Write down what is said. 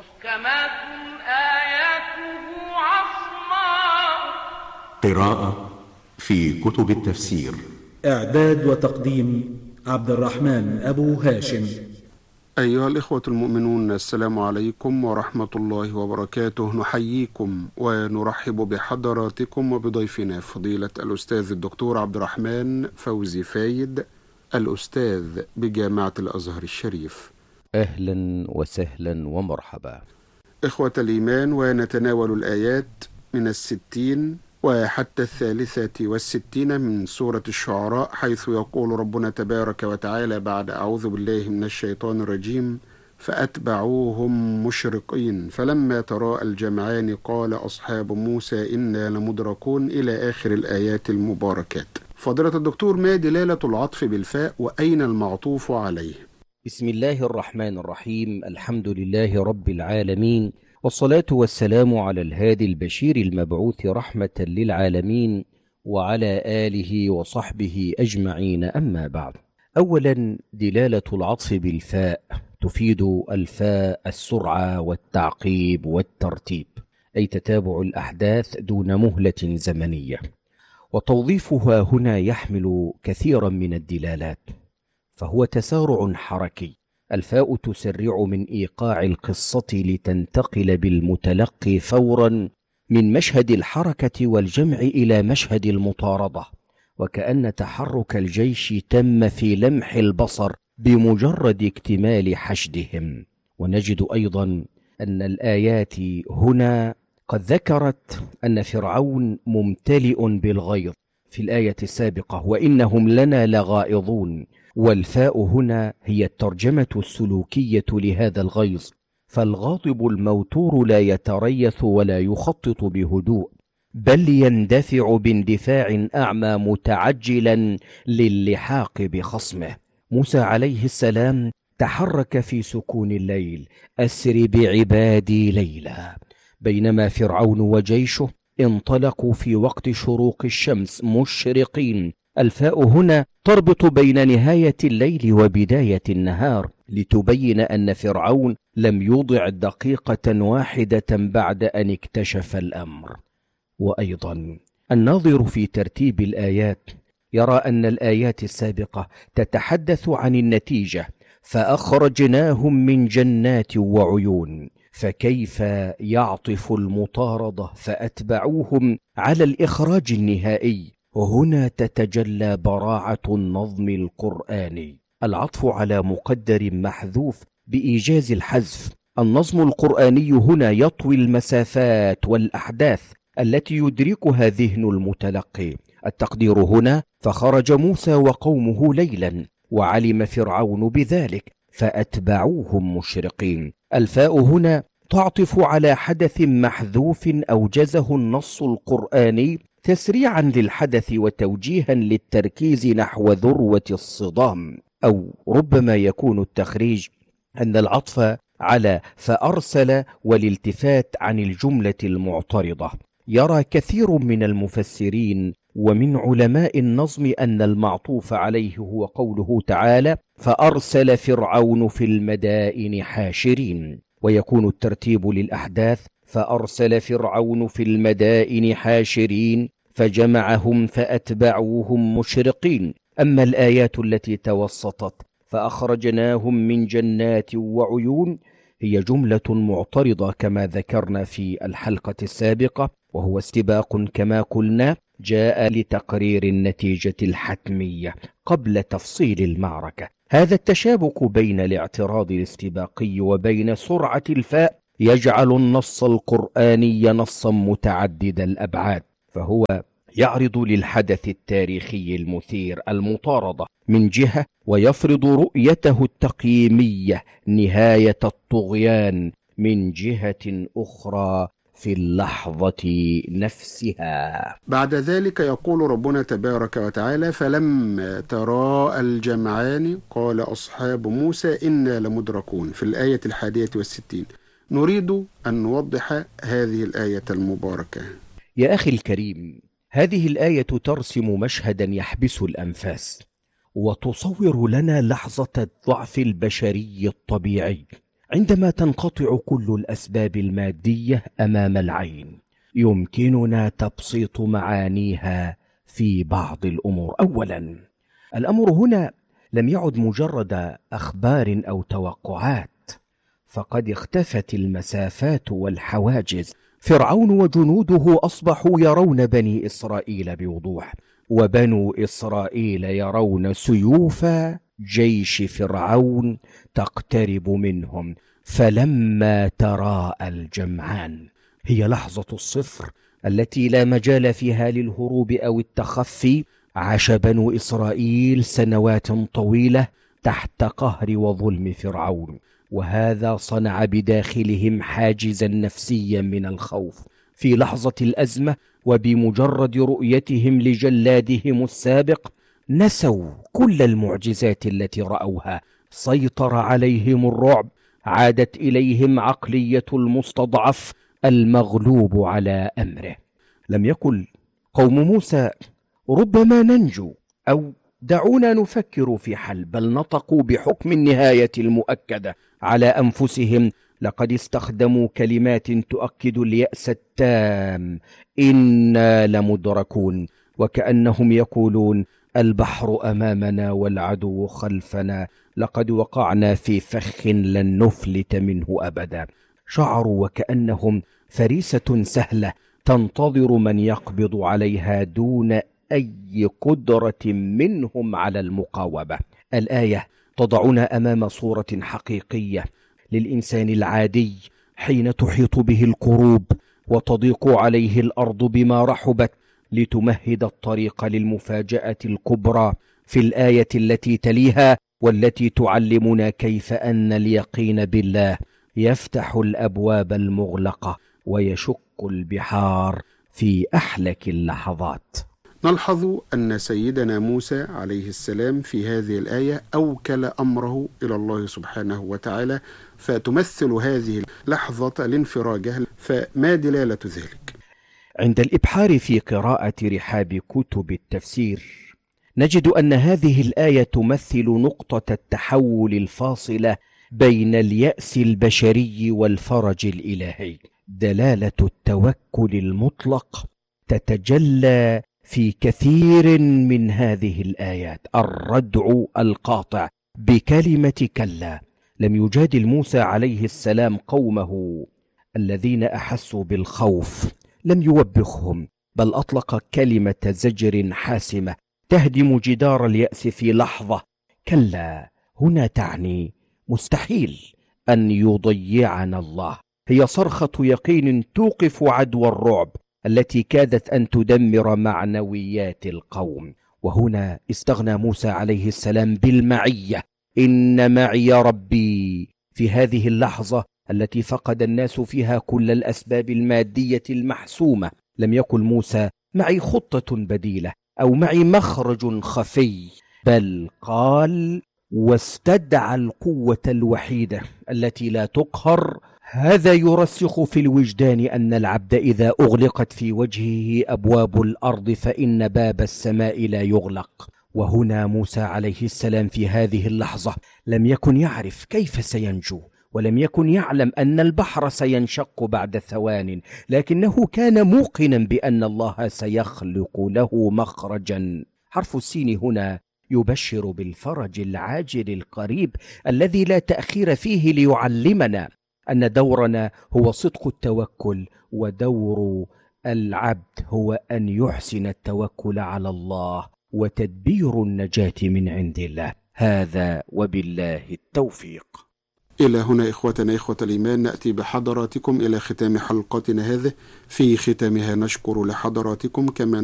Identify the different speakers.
Speaker 1: محكمات آياته عصماء.
Speaker 2: قراءة في كتب التفسير.
Speaker 3: إعداد وتقديم عبد الرحمن أبو هاشم.
Speaker 4: أيها الإخوة المؤمنون، السلام عليكم ورحمة الله وبركاته. نحييكم ونرحب بحضراتكم وبضيفنا فضيلة الأستاذ الدكتور عبد الرحمن فوزي فايد، الأستاذ بجامعة الأزهر الشريف.
Speaker 5: أهلا وسهلا ومرحبا.
Speaker 4: إخوة الإيمان، ونتناول الآيات من 60 وحتى 63 من سورة الشعراء، حيث يقول ربنا تبارك وتعالى بعد أعوذ بالله من الشيطان الرجيم: فأتبعوهم مشرقين فلما تراءى الجمعان قال أصحاب موسى إنا لمدركون، إلى آخر الآيات المباركات. فضيلة الدكتور، ما دلالة العطف بالفاء وأين المعطوف عليه؟
Speaker 5: بسم الله الرحمن الرحيم. الحمد لله رب العالمين، والصلاة والسلام على الهادي البشير المبعوث رحمة للعالمين، وعلى آله وصحبه أجمعين. أما بعد، أولا دلالة العطف بالفاء تفيد الفاء السرعة والتعقيب والترتيب، أي تتابع الأحداث دون مهلة زمنية. وتوظيفها هنا يحمل كثيرا من الدلالات، فهو تسارع حركي. الفاء تسرع من إيقاع القصة لتنتقل بالمتلقي فورا من مشهد الحركة والجمع إلى مشهد المطاردة، وكأن تحرك الجيش تم في لمح البصر بمجرد اكتمال حشدهم. ونجد أيضا أن الآيات هنا قد ذكرت أن فرعون ممتلئ بالغيظ في الآية السابقة: وإنهم لنا لغائظون. والفاء هنا هي الترجمة السلوكية لهذا الغيظ، فالغاضب الموتور لا يتريث ولا يخطط بهدوء، بل يندفع باندفاع أعمى متعجلا للحاق بخصمه. موسى عليه السلام تحرك في سكون الليل: أسر بعبادي ليلا، بينما فرعون وجيشه انطلقوا في وقت شروق الشمس مشرقين. الفاء هنا تربط بين نهاية الليل وبداية النهار، لتبين أن فرعون لم يضع دقيقة واحدة بعد أن اكتشف الأمر. وأيضا الناظر في ترتيب الآيات يرى أن الآيات السابقة تتحدث عن النتيجة: فأخرجناهم من جنات وعيون، فكيف يعطف المطاردة فأتبعوهم على الإخراج النهائي؟ وهنا تتجلى براعة النظم القرآني، العطف على مقدر محذوف بإيجاز الحذف. النظم القرآني هنا يطوي المسافات والأحداث التي يدركها ذهن المتلقي. التقدير هنا: فخرج موسى وقومه ليلا وعلم فرعون بذلك فأتبعوهم مشرقين. الفاء هنا تعطف على حدث محذوف أوجزه النص القرآني تسريعا للحدث وتوجيها للتركيز نحو ذروة الصدام. أو ربما يكون التخريج أن العطف على فأرسل والالتفات عن الجملة المعترضة. يرى كثير من المفسرين ومن علماء النظم أن المعطوف عليه هو قوله تعالى: فأرسل فرعون في المدائن حاشرين، ويكون الترتيب للأحداث: فأرسل فرعون في المدائن حاشرين فجمعهم فأتبعوهم مشرقين. أما الآيات التي توسطت: فأخرجناهم من جنات وعيون، هي جملة معترضة كما ذكرنا في الحلقة السابقة، وهو استباق كما قلنا جاء لتقرير النتيجة الحتمية قبل تفصيل المعركة. هذا التشابك بين الاعتراض الاستباقي وبين سرعة الفاء يجعل النص القرآني نصا متعدد الأبعاد، فهو يعرض للحدث التاريخي المثير المطاردة من جهة، ويفرض رؤيته التقييمية نهاية الطغيان من جهة أخرى في اللحظة نفسها.
Speaker 4: بعد ذلك يقول ربنا تبارك وتعالى: فلما تراءى الجمعان قال أصحاب موسى إنا لمدركون، في الآية 61. نريد أن نوضح هذه الآية المباركة.
Speaker 5: يا أخي الكريم، هذه الآية ترسم مشهدا يحبس الأنفاس، وتصور لنا لحظة الضعف البشري الطبيعي عندما تنقطع كل الأسباب المادية أمام العين يمكننا تبسيط معانيها في بعض الأمور. أولا، الأمر هنا لم يعد مجرد أخبار أو توقعات، فقد اختفت المسافات والحواجز. فرعون وجنوده أصبحوا يرون بني إسرائيل بوضوح، وبنو إسرائيل يرون سيوف جيش فرعون تقترب منهم. فلما تراءى الجمعان، هي لحظة الصفر التي لا مجال فيها للهروب أو التخفي. عاش بنو إسرائيل سنوات طويلة تحت قهر وظلم فرعون، وهذا صنع بداخلهم حاجزا نفسيا من الخوف. في لحظة الأزمة وبمجرد رؤيتهم لجلادهم السابق نسوا كل المعجزات التي رأوها، سيطر عليهم الرعب، عادت إليهم عقلية المستضعف المغلوب على أمره. لم يقل قوم موسى ربما ننجو أو دعونا نفكر في حل، بل نطقوا بحكم النهاية المؤكدة على أنفسهم. لقد استخدموا كلمات تؤكد اليأس التام: إنا لمدركون، وكأنهم يقولون البحر أمامنا والعدو خلفنا، لقد وقعنا في فخ لن نفلت منه أبدا. شعروا وكأنهم فريسة سهلة تنتظر من يقبض عليها دون أي قدرة منهم على المقاومة. الآية تضعنا أمام صورة حقيقية للإنسان العادي حين تحيط به الكروب وتضيق عليه الأرض بما رحبت لتمهد الطريق للمفاجأة الكبرى في الآية التي تليها، والتي تعلمنا كيف أن اليقين بالله يفتح الأبواب المغلقة ويشق البحار في أحلك اللحظات.
Speaker 4: نلحظ أن سيدنا موسى عليه السلام في هذه الآية أوكل أمره إلى الله سبحانه وتعالى، فتمثل هذه اللحظة الانفراجة. فما دلالة ذلك؟
Speaker 5: عند الإبحار في قراءة رحاب كتب التفسير نجد أن هذه الآية تمثل نقطة التحول الفاصلة بين اليأس البشري والفرج الإلهي. دلالة التوكل المطلق تتجلى في كثير من هذه الآيات. الردع القاطع بكلمة كلا. لم يجادل موسى عليه السلام قومه الذين أحسوا بالخوف، لم يوبخهم، بل أطلق كلمة زجر حاسمة تهدم جدار اليأس في لحظة. كلا هنا تعني مستحيل أن يضيعنا الله. هي صرخة يقين توقف عدوى الرعب التي كادت أن تدمر معنويات القوم. وهنا استغنى موسى عليه السلام بالمعية: إن معي ربي. في هذه اللحظة التي فقد الناس فيها كل الأسباب المادية المحسومة، لم يقل موسى معي خطة بديلة أو معي مخرج خفي، بل قال واستدعى القوة الوحيدة التي لا تقهر. هذا يرسخ في الوجدان أن العبد إذا أغلقت في وجهه أبواب الأرض فإن باب السماء لا يغلق. وهنا موسى عليه السلام في هذه اللحظة لم يكن يعرف كيف سينجو، ولم يكن يعلم أن البحر سينشق بعد ثوان، لكنه كان موقنا بأن الله سيخلق له مخرجا. حرف السين هنا يبشر بالفرج العاجل القريب الذي لا تأخير فيه، ليعلمنا أن دورنا هو صدق التوكل، ودور العبد هو أن يحسن التوكل على الله وتدبير النجاة من عند الله. هذا وبالله التوفيق.
Speaker 4: إلى هنا إخوتنا إخوة الإيمان نأتي بحضراتكم إلى ختام حلقتنا هذه. في ختامها نشكر لحضراتكم كما